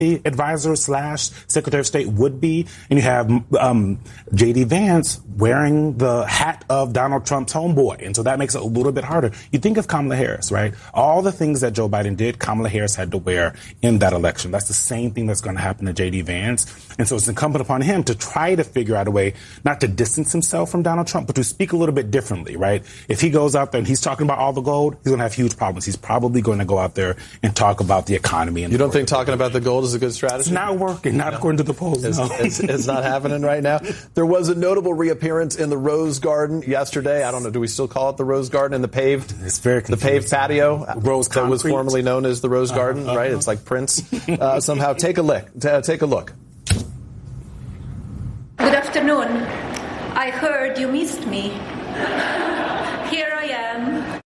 advisor / Secretary of State would be, and you have J.D. Vance wearing the hat of Donald Trump's homeboy, and so that makes it a little bit harder. You think of Kamala Harris, right? All the things that Joe Biden did, Kamala Harris had to wear in that election. That's the same thing that's going to happen to J.D. Vance, and so it's incumbent upon him to try to figure out a way not to distance himself from Donald Trump, but to speak a little bit differently, right? If he goes out there and he's talking about all the gold, he's going to have huge problems. He's probably going to go out there and talk about the economy. And you don't think talking about the gold is a good strategy? It's not working, not according to the polls. It's not happening right now. There was a notable reappearance in the Rose Garden yesterday. I don't know, do we still call it the Rose Garden in the paved? It's very confusing. The paved patio. Rose that was formerly known as the Rose Garden, right? It's like Prince. Somehow, take a look. Take a look. Good afternoon. I heard you missed me. Here I am.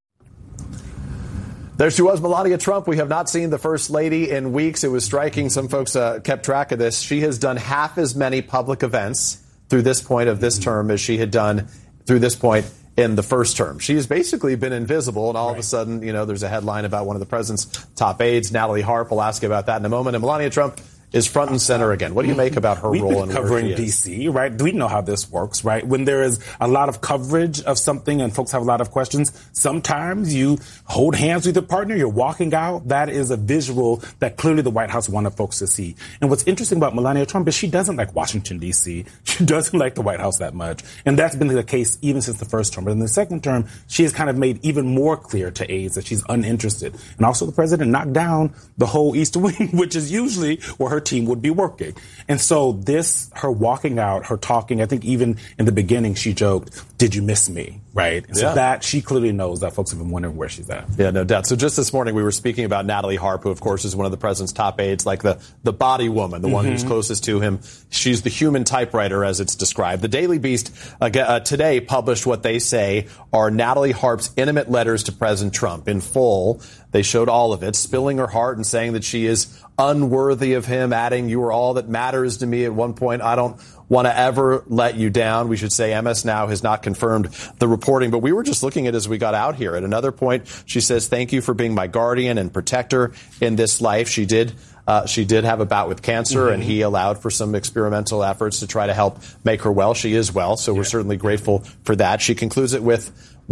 There she was, Melania Trump. We have not seen the First Lady in weeks. It was striking. Some folks kept track of this. She has done half as many public events through this point of this term as she had done through this point in the first term. She has basically been invisible, and all of a sudden, there's a headline about one of the president's top aides, Natalie Harp. We'll ask you about that in a moment. And Melania Trump is front and center again. What do you make about her role in covering D.C., right? We know how this works, right? When there is a lot of coverage of something and folks have a lot of questions, sometimes you hold hands with your partner, you're walking out. That is a visual that clearly the White House wanted folks to see. And what's interesting about Melania Trump is she doesn't like Washington, D.C. She doesn't like the White House that much. And that's been the case even since the first term. But in the second term, she has kind of made even more clear to aides that she's uninterested. And also the president knocked down the whole East Wing, which is usually where her team would be working. And so her walking out, her talking, I think even in the beginning she joked, "Did you miss me?" Right? And so that she clearly knows that folks have been wondering where she's at. Yeah, no doubt. So just this morning we were speaking about Natalie Harp, who of course is one of the president's top aides, like the body woman, the one who's closest to him. She's the human typewriter, as it's described. The Daily Beast today published what they say are Natalie Harp's intimate letters to President Trump in full. They showed all of it, spilling her heart and saying that she is unworthy of him, adding, "You are all that matters to me." At one point, "I don't want to ever let you down." We should say MS Now has not confirmed the reporting, but we were just looking at it as we got out here. At another point, she says, "Thank you for being my guardian and protector in this life." She did have a bout with cancer, and he allowed for some experimental efforts to try to help make her well. She is well, so we're certainly grateful for that. She concludes it with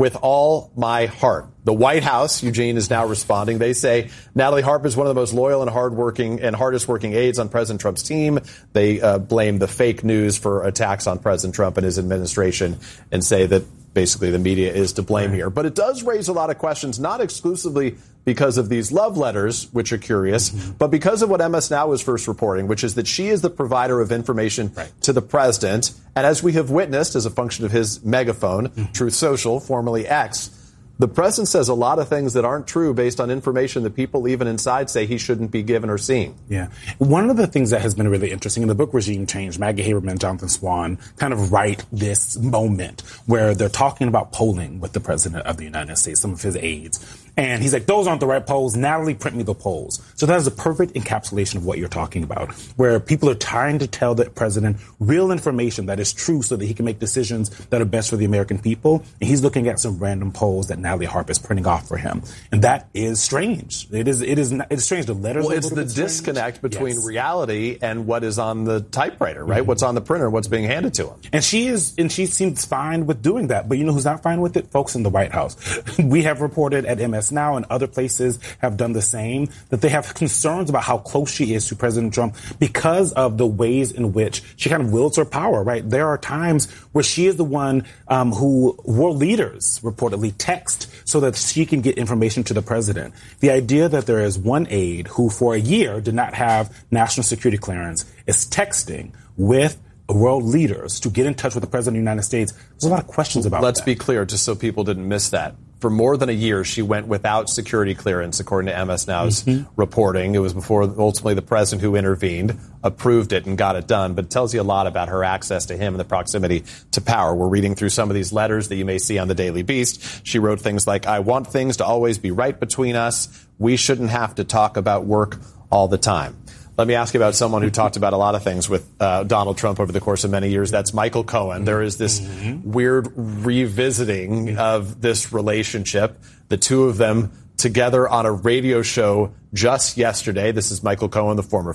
all my heart. The White House, Eugene, is now responding. They say Natalie Harp is one of the most loyal and hardworking and hardest working aides on President Trump's team. They blame the fake news for attacks on President Trump and his administration and say that basically the media is to blame here. But it does raise a lot of questions, not exclusively because of these love letters, which are curious, but because of what MS Now was first reporting, which is that she is the provider of information to the president. And as we have witnessed as a function of his megaphone, Truth Social, formerly X, the president says a lot of things that aren't true based on information that people even inside say he shouldn't be given or seeing. Yeah. One of the things that has been really interesting in the book Regime Change, Maggie Haberman, Jonathan Swan kind of write this moment where they're talking about polling with the president of the United States, some of his aides. And he's like, "Those aren't the right polls. Natalie, print me the polls." So that is a perfect encapsulation of what you're talking about, where people are trying to tell the president real information that is true so that he can make decisions that are best for the American people. And he's looking at some random polls that Natalie Harp is printing off for him. And that is strange. It's strange. The letters Well, it's the disconnect between reality and what is on the typewriter, right? What's on the printer, what's being handed to him. And she seems fine with doing that. But you know who's not fine with it? Folks in the White House. We have reported at MS Now and other places have done the same, that they have concerns about how close she is to President Trump because of the ways in which she kind of wields her power, right? There are times where she is the one who world leaders reportedly text so that she can get information to the president. The idea that there is one aide who for a year did not have national security clearance is texting with world leaders to get in touch with the president of the United States. There's a lot of questions about that. Let's be clear, just so people didn't miss that. For more than a year, she went without security clearance, according to MS Now's reporting. It was before ultimately the president who intervened, approved it, and got it done. But it tells you a lot about her access to him and the proximity to power. We're reading through some of these letters that you may see on the Daily Beast. She wrote things like, "I want things to always be right between us. We shouldn't have to talk about work all the time." Let me ask you about someone who talked about a lot of things with Donald Trump over the course of many years. That's Michael Cohen. There is this weird revisiting of this relationship. The two of them together on a radio show just yesterday. This is Michael Cohen, the former